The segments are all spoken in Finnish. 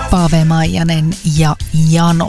Paave Maijanen ja Jano.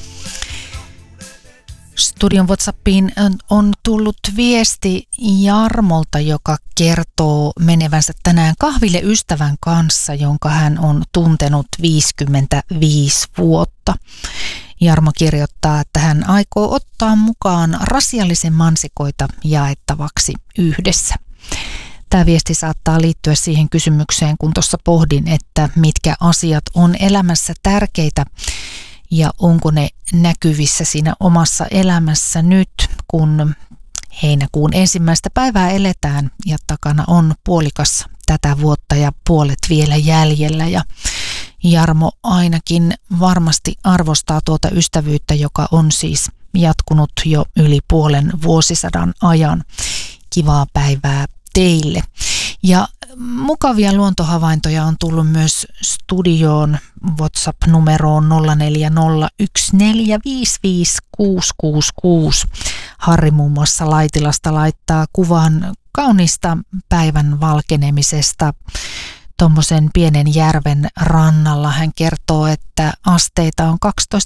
Studion WhatsAppiin on tullut viesti Jarmolta, joka kertoo menevänsä tänään kahville ystävän kanssa, jonka hän on tuntenut 55 vuotta. Jarmo kirjoittaa, että hän aikoo ottaa mukaan rasiallisen mansikoita jaettavaksi yhdessä. Tämä viesti saattaa liittyä siihen kysymykseen, kun tuossa pohdin, että mitkä asiat on elämässä tärkeitä ja onko ne näkyvissä siinä omassa elämässä nyt, kun heinäkuun 1. päivää eletään ja takana on puolikas tätä vuotta ja puolet vielä jäljellä. Ja Jarmo ainakin varmasti arvostaa tuota ystävyyttä, joka on siis jatkunut jo yli puolen vuosisadan ajan. Kivaa päivää teille. Ja mukavia luontohavaintoja on tullut myös studioon WhatsApp-numeroon 0401455666. Harri muun muassa Laitilasta laittaa kuvan kaunista päivän valkenemisesta tuommoisen pienen järven rannalla. Hän kertoo, että asteita on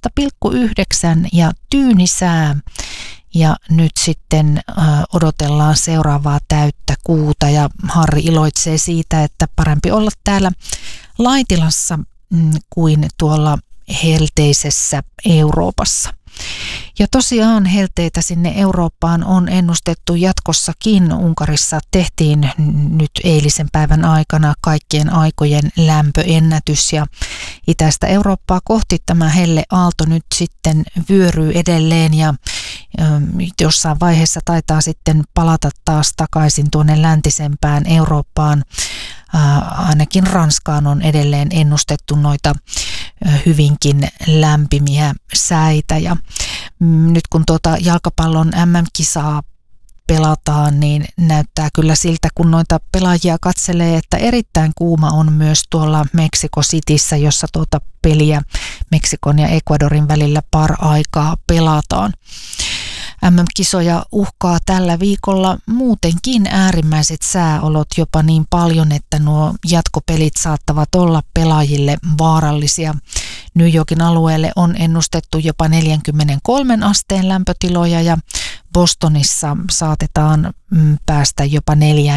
12,9 ja tyyni sää. Ja nyt sitten odotellaan seuraavaa täyttä kuuta ja Harri iloitsee siitä, että parempi olla täällä Laitilassa kuin tuolla helteisessä Euroopassa. Ja tosiaan helteitä sinne Eurooppaan on ennustettu jatkossakin. Unkarissa tehtiin nyt eilisen päivän aikana kaikkien aikojen lämpöennätys ja itäistä Eurooppaa kohti tämä helleaalto nyt sitten vyöryy edelleen ja jossain vaiheessa taitaa sitten palata taas takaisin tuonne läntisempään Eurooppaan. Ainakin Ranskaan on edelleen ennustettu noita hyvinkin lämpimiä säitä. Ja nyt kun tuota jalkapallon MM-kisaa pelataan, niin näyttää kyllä siltä, kun noita pelaajia katselee, että erittäin kuuma on myös tuolla Mexico Cityssä, jossa tuota peliä Meksikon ja Ecuadorin välillä par-aikaa pelataan. MM-kisoja uhkaa tällä viikolla muutenkin äärimmäiset sääolot jopa niin paljon, että nuo jatkopelit saattavat olla pelaajille vaarallisia. New Yorkin alueelle on ennustettu jopa 43 asteen lämpötiloja ja Bostonissa saatetaan päästä jopa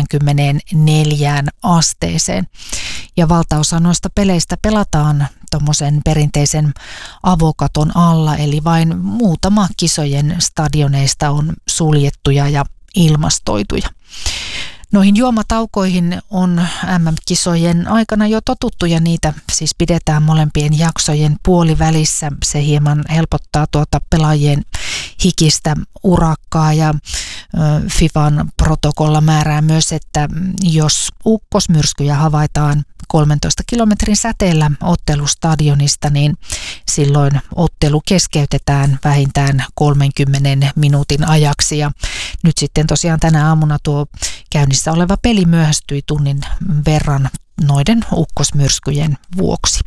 44 asteeseen. Ja valtaosa noista peleistä pelataan tuommoisen perinteisen avokaton alla, eli vain muutama kisojen stadioneista on suljettuja ja ilmastoituja. Noihin juomataukoihin on MM-kisojen aikana jo totuttu ja niitä siis pidetään molempien jaksojen puolivälissä. Se hieman helpottaa tuota pelaajien hikistä urakkaa ja FIFAn protokolla määrää myös, että jos ukkosmyrskyjä havaitaan 13 kilometrin säteellä ottelustadionista, niin silloin ottelu keskeytetään vähintään 30 minuutin ajaksi. Ja nyt sitten tosiaan tänä aamuna tuo käynnissä oleva peli myöhästyi tunnin verran noiden ukkosmyrskyjen vuoksi.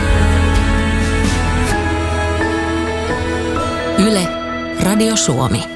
Yle, Radio Suomi.